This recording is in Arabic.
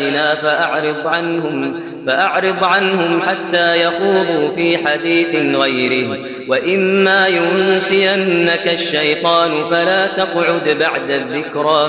بآياتنا فأعرض عنهم حتى يخوضوا في حديث غيره، وإما ينسينك الشيطان فلا تقعد بعد الذكرى